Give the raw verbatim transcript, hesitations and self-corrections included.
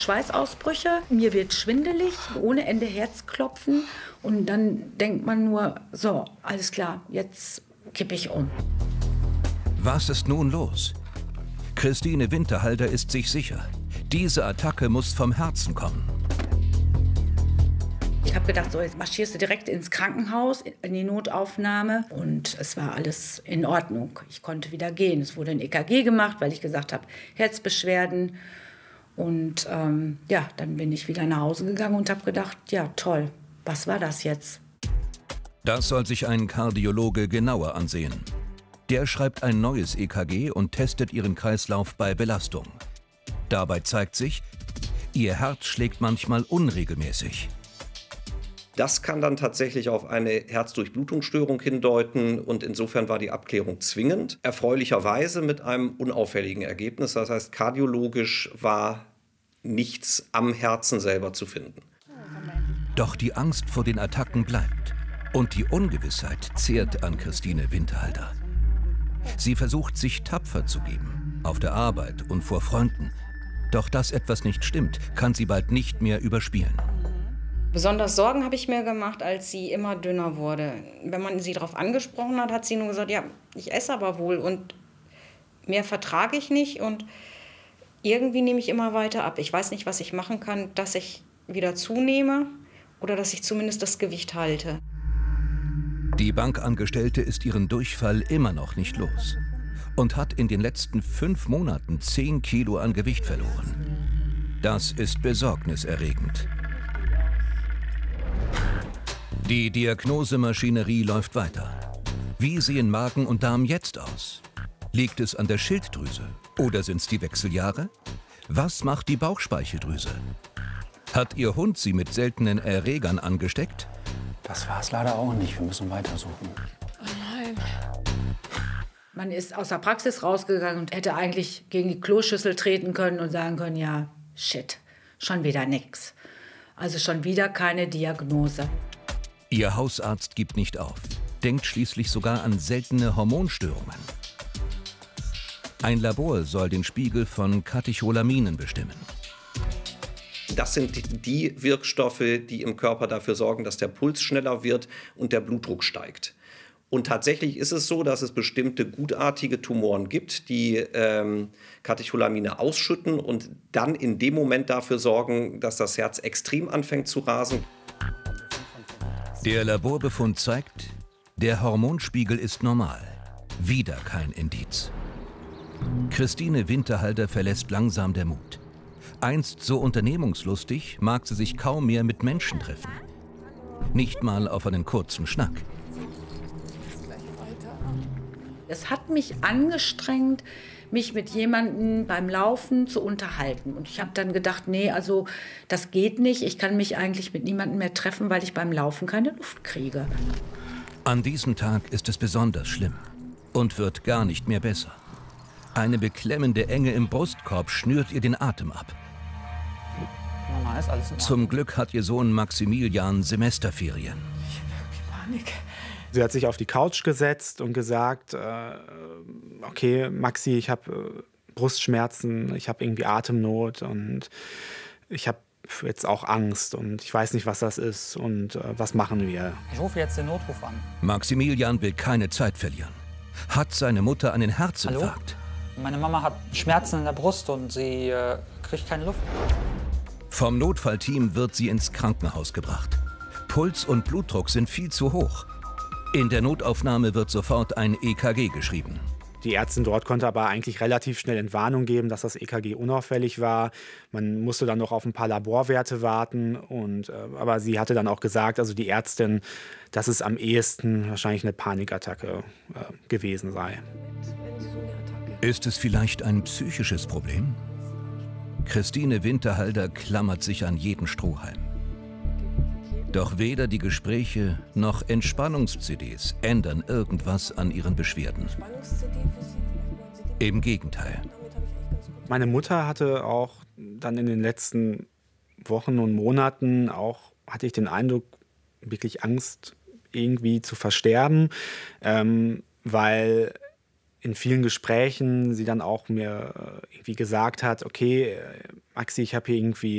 Schweißausbrüche, mir wird schwindelig, ohne Ende Herzklopfen und dann denkt man nur, so, alles klar, jetzt kippe ich um. Was ist nun los? Christine Winterhalter ist sich sicher, diese Attacke muss vom Herzen kommen. Ich habe gedacht, so, jetzt marschierst du direkt ins Krankenhaus, in die Notaufnahme. Und es war alles in Ordnung. Ich konnte wieder gehen. Es wurde ein E K G gemacht, weil ich gesagt habe, Herzbeschwerden. Und ähm, ja, dann bin ich wieder nach Hause gegangen und habe gedacht, ja toll, was war das jetzt? Das soll sich ein Kardiologe genauer ansehen. Der schreibt ein neues E K G und testet ihren Kreislauf bei Belastung. Dabei zeigt sich, ihr Herz schlägt manchmal unregelmäßig. Das kann dann tatsächlich auf eine Herzdurchblutungsstörung hindeuten und insofern war die Abklärung zwingend. Erfreulicherweise mit einem unauffälligen Ergebnis, das heißt kardiologisch war nichts am Herzen selber zu finden. Doch die Angst vor den Attacken bleibt und die Ungewissheit zehrt an Christine Winterhalter. Sie versucht, sich tapfer zu geben, auf der Arbeit und vor Freunden. Doch dass etwas nicht stimmt, kann sie bald nicht mehr überspielen. Besonders Sorgen habe ich mir gemacht, als sie immer dünner wurde. Wenn man sie darauf angesprochen hat, hat sie nur gesagt, ja, ich esse aber wohl und mehr vertrage ich nicht und irgendwie nehme ich immer weiter ab. Ich weiß nicht, was ich machen kann, dass ich wieder zunehme oder dass ich zumindest das Gewicht halte. Die Bankangestellte ist ihren Durchfall immer noch nicht los und hat in den letzten fünf Monaten zehn Kilo an Gewicht verloren. Das ist besorgniserregend. Die Diagnosemaschinerie läuft weiter. Wie sehen Magen und Darm jetzt aus? Liegt es an der Schilddrüse oder sind es die Wechseljahre? Was macht die Bauchspeicheldrüse? Hat Ihr Hund sie mit seltenen Erregern angesteckt? Das war es leider auch nicht. Wir müssen weitersuchen. Oh nein. Man ist aus der Praxis rausgegangen und hätte eigentlich gegen die Kloschüssel treten können und sagen können, ja, shit, schon wieder nix. Also schon wieder keine Diagnose. Ihr Hausarzt gibt nicht auf, denkt schließlich sogar an seltene Hormonstörungen. Ein Labor soll den Spiegel von Katecholaminen bestimmen. Das sind die Wirkstoffe, die im Körper dafür sorgen, dass der Puls schneller wird und der Blutdruck steigt. Und tatsächlich ist es so, dass es bestimmte gutartige Tumoren gibt, die ähm, Katecholamine ausschütten und dann in dem Moment dafür sorgen, dass das Herz extrem anfängt zu rasen. Der Laborbefund zeigt, der Hormonspiegel ist normal. Wieder kein Indiz. Christine Winterhalter verlässt langsam der Mut. Einst so unternehmungslustig mag sie sich kaum mehr mit Menschen treffen. Nicht mal auf einen kurzen Schnack. Es hat mich angestrengt, mich mit jemandem beim Laufen zu unterhalten. Und ich habe dann gedacht, nee, also das geht nicht. Ich kann mich eigentlich mit niemandem mehr treffen, weil ich beim Laufen keine Luft kriege. An diesem Tag ist es besonders schlimm und wird gar nicht mehr besser. Eine beklemmende Enge im Brustkorb schnürt ihr den Atem ab. Mama, ist alles in Ordnung. Zum Glück hat ihr Sohn Maximilian Semesterferien. Ich habe Panik. Sie hat sich auf die Couch gesetzt und gesagt, äh, okay, Maxi, ich habe äh, Brustschmerzen, ich habe irgendwie Atemnot und ich habe jetzt auch Angst und ich weiß nicht, was das ist und äh, was machen wir. Ich rufe jetzt den Notruf an. Maximilian will keine Zeit verlieren. Hat seine Mutter einen Herzinfarkt? Hallo? Meine Mama hat Schmerzen in der Brust und sie äh, kriegt keine Luft. Vom Notfallteam wird sie ins Krankenhaus gebracht. Puls und Blutdruck sind viel zu hoch. In der Notaufnahme wird sofort ein E K G geschrieben. Die Ärztin dort konnte aber eigentlich relativ schnell Entwarnung geben, dass das E K G unauffällig war. Man musste dann noch auf ein paar Laborwerte warten. Und, äh, aber sie hatte dann auch gesagt, also die Ärztin, dass es am ehesten wahrscheinlich eine Panikattacke äh, gewesen sei. Ist es vielleicht ein psychisches Problem? Christine Winterhalter klammert sich an jeden Strohhalm. Doch weder die Gespräche noch Entspannungs-C Ds ändern irgendwas an ihren Beschwerden. Im Gegenteil. Meine Mutter hatte auch dann in den letzten Wochen und Monaten auch, hatte ich den Eindruck, wirklich Angst, irgendwie zu versterben, ähm, weil in vielen Gesprächen sie dann auch mir irgendwie gesagt hat, okay, Maxi, ich habe hier irgendwie